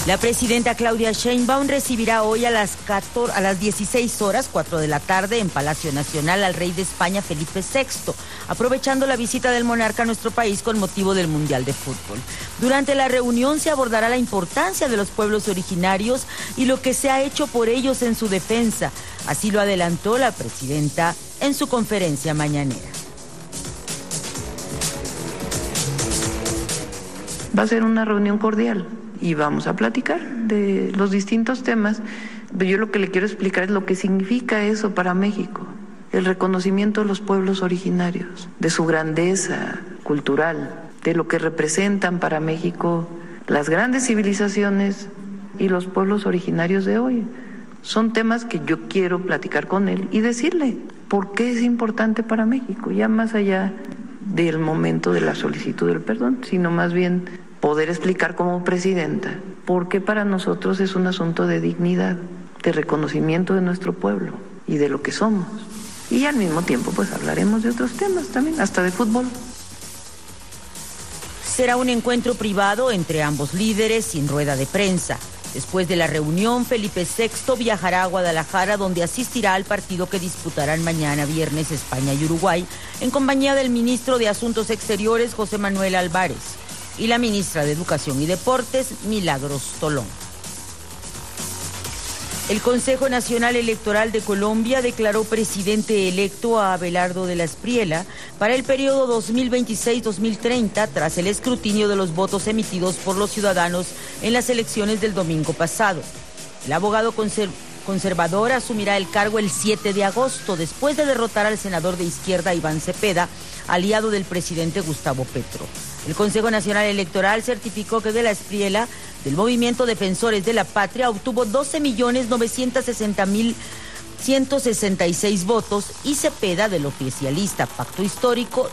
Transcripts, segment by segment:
La presidenta Claudia Sheinbaum recibirá hoy a las 16 horas, 4 de la tarde, en Palacio Nacional al rey de España, Felipe VI, aprovechando la visita del monarca a nuestro país con motivo del Mundial de Fútbol. Durante la reunión se abordará la importancia de los pueblos originarios y lo que se ha hecho por ellos en su defensa. Así lo adelantó la presidenta en su conferencia mañanera. Va a ser una reunión cordial y vamos a platicar de los distintos temas. Yo lo que le quiero explicar es lo que significa eso para México, el reconocimiento de los pueblos originarios, de su grandeza cultural, de lo que representan para México las grandes civilizaciones y los pueblos originarios de hoy. Son temas que yo quiero platicar con él y decirle por qué es importante para México, ya más allá del momento de la solicitud del perdón, sino más bien poder explicar como presidenta por qué para nosotros es un asunto de dignidad, de reconocimiento de nuestro pueblo y de lo que somos. Y al mismo tiempo pues hablaremos de otros temas también, hasta de fútbol. Será un encuentro privado entre ambos líderes sin rueda de prensa. Después de la reunión, Felipe VI viajará a Guadalajara, donde asistirá al partido que disputarán mañana viernes España y Uruguay, en compañía del ministro de Asuntos Exteriores, José Manuel Álvarez, y la ministra de Educación y Deportes, Milagros Tolón. El Consejo Nacional Electoral de Colombia declaró presidente electo a Abelardo de la Espriella para el periodo 2026-2030 tras el escrutinio de los votos emitidos por los ciudadanos en las elecciones del domingo pasado. El abogado conservador asumirá el cargo el 7 de agosto, después de derrotar al senador de izquierda Iván Cepeda, aliado del presidente Gustavo Petro. El Consejo Nacional Electoral certificó que de la Espriella, del Movimiento Defensores de la Patria, obtuvo 12.090.166 votos y Cepeda, del oficialista Pacto Histórico,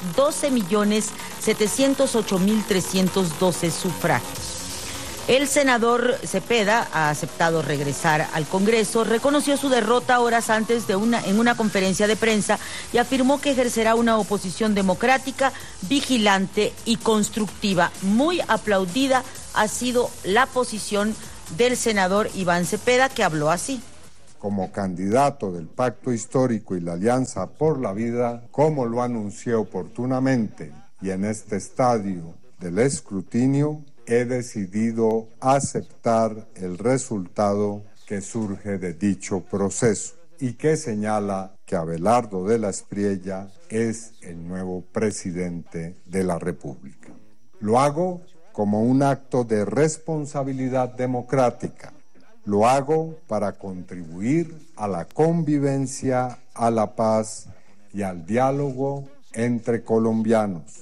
12.708.312 sufragios. El senador Cepeda ha aceptado regresar al Congreso, reconoció su derrota horas antes en una conferencia de prensa y afirmó que ejercerá una oposición democrática, vigilante y constructiva. Muy aplaudida ha sido la posición del senador Iván Cepeda, que habló así. Como candidato del Pacto Histórico y la Alianza por la Vida, como lo anuncié oportunamente y en este estadio del escrutinio, he decidido aceptar el resultado que surge de dicho proceso y que señala que Abelardo de la Espriella es el nuevo presidente de la República. Lo hago como un acto de responsabilidad democrática. Lo hago para contribuir a la convivencia, a la paz y al diálogo entre colombianos.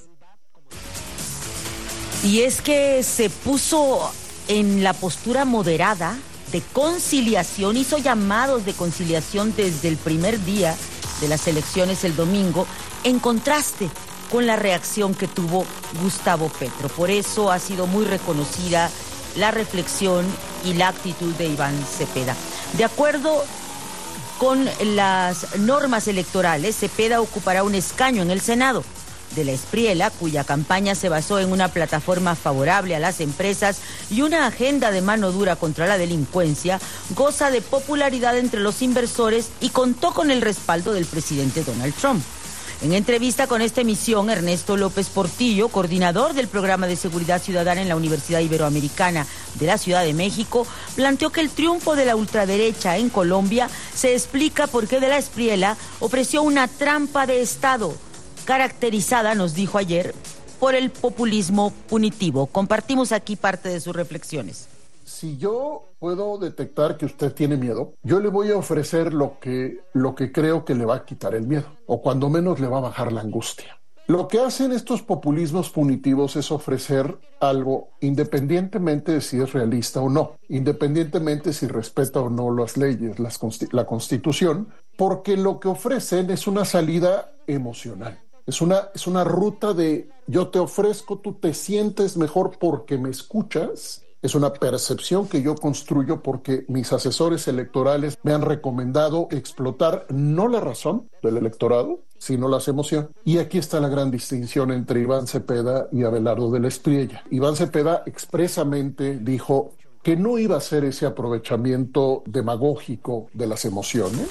Y es que se puso en la postura moderada de conciliación, hizo llamados de conciliación desde el primer día de las elecciones el domingo, en contraste con la reacción que tuvo Gustavo Petro. Por eso ha sido muy reconocida la reflexión y la actitud de Iván Cepeda. De acuerdo con las normas electorales, Cepeda ocupará un escaño en el Senado. De la Espriella, cuya campaña se basó en una plataforma favorable a las empresas y una agenda de mano dura contra la delincuencia, goza de popularidad entre los inversores y contó con el respaldo del presidente Donald Trump. En entrevista con esta emisión, Ernesto López Portillo, coordinador del Programa de Seguridad Ciudadana en la Universidad Iberoamericana de la Ciudad de México, planteó que el triunfo de la ultraderecha en Colombia se explica porque de la Espriella ofreció una trampa de Estado, caracterizada, nos dijo ayer, por el populismo punitivo. Compartimos aquí parte de sus reflexiones. Si yo puedo detectar que usted tiene miedo, yo le voy a ofrecer lo que creo que le va a quitar el miedo, o cuando menos le va a bajar la angustia. Lo que hacen estos populismos punitivos es ofrecer algo independientemente de si es realista o no, independientemente si respeta o no las leyes, la Constitución, porque lo que ofrecen es una salida emocional. Es una ruta de yo te ofrezco, tú te sientes mejor porque me escuchas. Es una percepción que yo construyo porque mis asesores electorales me han recomendado explotar no la razón del electorado, sino las emociones. Y aquí está la gran distinción entre Iván Cepeda y Abelardo de la Espriella. Iván Cepeda expresamente dijo que no iba a ser ese aprovechamiento demagógico de las emociones.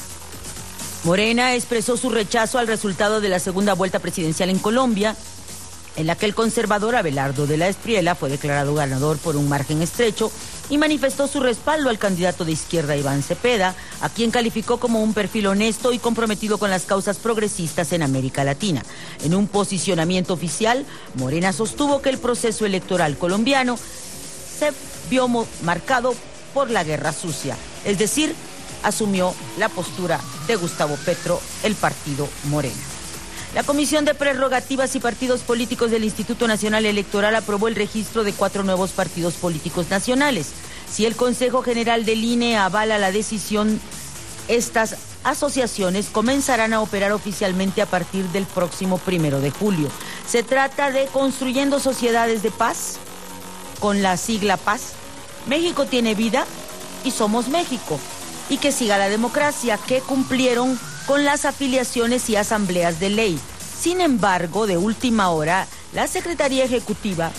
Morena expresó su rechazo al resultado de la segunda vuelta presidencial en Colombia, en la que el conservador Abelardo de la Espriella fue declarado ganador por un margen estrecho y manifestó su respaldo al candidato de izquierda Iván Cepeda, a quien calificó como un perfil honesto y comprometido con las causas progresistas en América Latina. En un posicionamiento oficial, Morena sostuvo que el proceso electoral colombiano se vio marcado por la guerra sucia, es decir, asumió la postura de Gustavo Petro, el partido Morena. La Comisión de Prerrogativas y Partidos Políticos del Instituto Nacional Electoral aprobó el registro de 4 nuevos partidos políticos nacionales. Si el Consejo General del INE avala la decisión, estas asociaciones comenzarán a operar oficialmente a partir del próximo 1 de julio. Se trata de Construyendo Sociedades de Paz, con la sigla Paz, México tiene vida y Somos México, y Que Siga la Democracia, que cumplieron con las afiliaciones y asambleas de ley. Sin embargo, de última hora, la Secretaría Ejecutiva,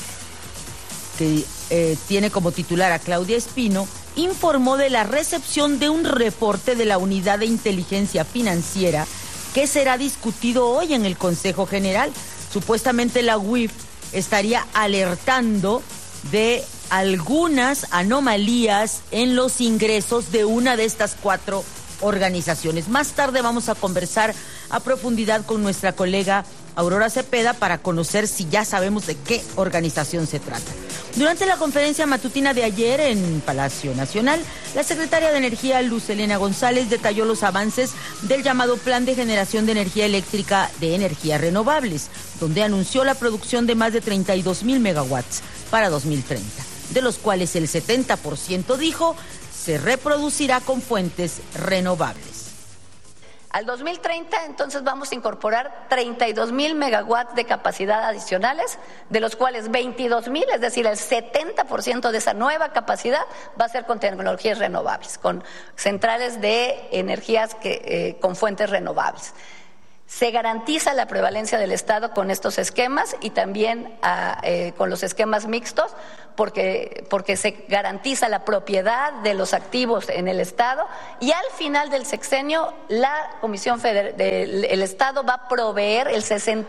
que tiene como titular a Claudia Espino, informó de la recepción de un reporte de la Unidad de Inteligencia Financiera que será discutido hoy en el Consejo General. Supuestamente la UIF estaría alertando de algunas anomalías en los ingresos de una de estas 4 organizaciones. Más tarde vamos a conversar a profundidad con nuestra colega Aurora Cepeda para conocer si ya sabemos de qué organización se trata. Durante la conferencia matutina de ayer en Palacio Nacional, la secretaria de Energía, Luz Helena González, detalló los avances del llamado Plan de Generación de Energía Eléctrica de Energías Renovables, donde anunció la producción de más de 32,000 megawatts para 2030, de los cuales el 70%, dijo, se reproducirá con fuentes renovables. Al 2030, entonces, vamos a incorporar 32,000 megawatts de capacidad adicionales, de los cuales 22,000, es decir, el 70% de esa nueva capacidad va a ser con tecnologías renovables, con centrales de energías con fuentes renovables. Se garantiza la prevalencia del Estado con estos esquemas y también con los esquemas mixtos, porque se garantiza la propiedad de los activos en el Estado, y al final del sexenio la Comisión Federal del Estado va a proveer el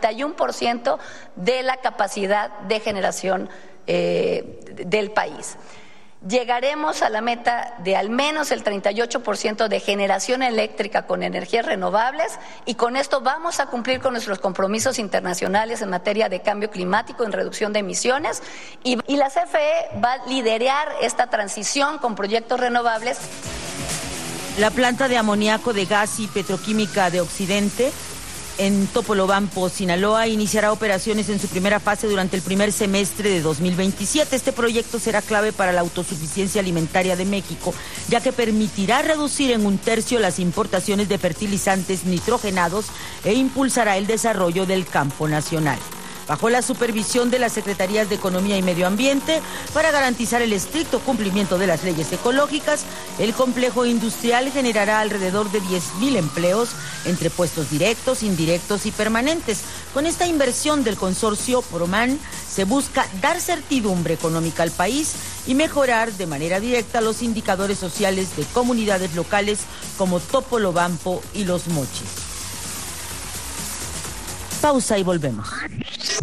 61% de la capacidad de generación del país. Llegaremos a la meta de al menos el 38% de generación eléctrica con energías renovables, y con esto vamos a cumplir con nuestros compromisos internacionales en materia de cambio climático, en reducción de emisiones, y la CFE va a liderar esta transición con proyectos renovables. La planta de amoníaco de gas y petroquímica de Occidente en Topolobampo, Sinaloa, iniciará operaciones en su primera fase durante el primer semestre de 2027. Este proyecto será clave para la autosuficiencia alimentaria de México, ya que permitirá reducir en 1/3 las importaciones de fertilizantes nitrogenados e impulsará el desarrollo del campo nacional. Bajo la supervisión de las Secretarías de Economía y Medio Ambiente, para garantizar el estricto cumplimiento de las leyes ecológicas, el complejo industrial generará alrededor de 10,000 empleos entre puestos directos, indirectos y permanentes. Con esta inversión del consorcio Proman se busca dar certidumbre económica al país y mejorar de manera directa los indicadores sociales de comunidades locales como Topolobampo y Los Mochis. Pausa y volvemos.